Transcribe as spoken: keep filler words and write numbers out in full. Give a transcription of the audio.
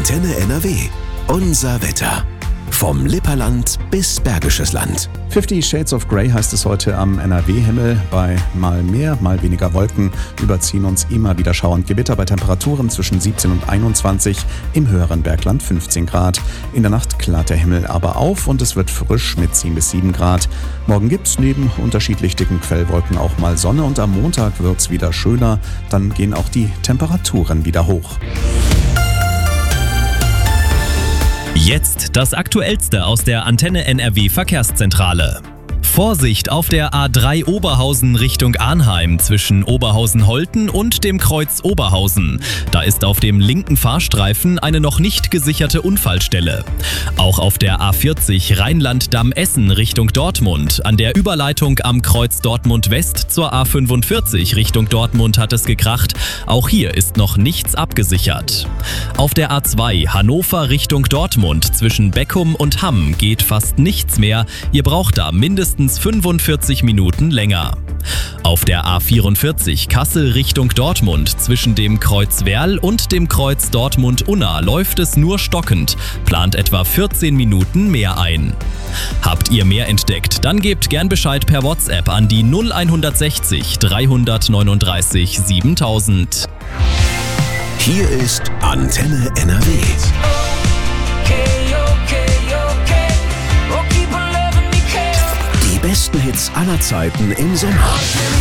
Antenne N R W. Unser Wetter. Vom Lipperland bis Bergisches Land. Fifty Shades of Grey heißt es heute am N R W-Himmel. Bei mal mehr, mal weniger Wolken überziehen uns immer wieder Schauer und Gewitter bei Temperaturen zwischen siebzehn und einundzwanzig, im höheren Bergland fünfzehn Grad. In der Nacht klart der Himmel aber auf und es wird frisch mit zehn bis sieben Grad. Morgen gibt's neben unterschiedlich dicken Quellwolken auch mal Sonne und am Montag wird's wieder schöner. Dann gehen auch die Temperaturen wieder hoch. Jetzt das Aktuellste aus der Antenne N R W Verkehrszentrale. Vorsicht auf der A drei Oberhausen Richtung Arnheim zwischen Oberhausen-Holten und dem Kreuz Oberhausen. Da ist auf dem linken Fahrstreifen eine noch nicht gesicherte Unfallstelle. Auch auf der A vierzig Rheinland-Damm-Essen Richtung Dortmund. An der Überleitung am Kreuz Dortmund-West zur A fünfundvierzig Richtung Dortmund hat es gekracht. Auch hier ist noch nichts abgesichert. Auf der A zwei Hannover Richtung Dortmund zwischen Beckum und Hamm geht fast nichts mehr. Ihr braucht da mindestens fünfundvierzig Minuten länger. Auf der A vierundvierzig Kassel Richtung Dortmund zwischen dem Kreuz Werl und dem Kreuz Dortmund-Unna läuft es nur stockend, plant etwa vierzehn Minuten mehr ein. Habt ihr mehr entdeckt, dann gebt gern Bescheid per WhatsApp an die null sechzig dreihundertneununddreißig siebentausend. Hier ist Antenne N R W. Die besten Hits aller Zeiten im Sommer.